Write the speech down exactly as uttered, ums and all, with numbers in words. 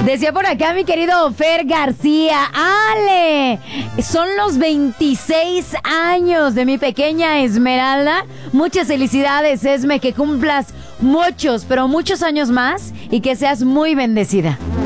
Decía por acá mi querido Fer García, Ale, son los veintiséis años de mi pequeña Esmeralda. Muchas felicidades, Esme, que cumplas muchos, pero muchos años más y que seas muy bendecida.